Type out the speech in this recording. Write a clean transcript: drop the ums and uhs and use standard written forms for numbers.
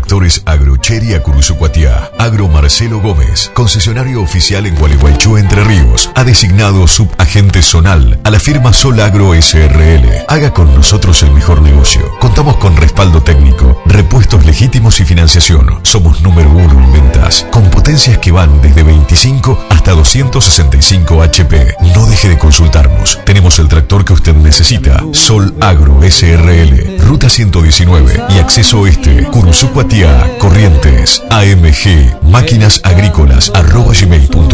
Tractores Agro Chery Curuzucuatiá. Agro Marcelo Gómez, concesionario oficial en Gualeguaychú, Entre Ríos. Ha designado subagente zonal a la firma Sol Agro SRL. Haga con nosotros el mejor negocio. Contamos con respaldo técnico, repuestos legítimos y financiación. Somos número 1 en ventas, con potencias que van desde 25 hasta 265 HP. No deje de consultarnos. Tenemos el tractor que usted necesita. Sol Agro SRL, Ruta 119 y Acceso Oeste, Curuzucuatiá, Corrientes. AMG, máquinas agrícolas @gmail.com.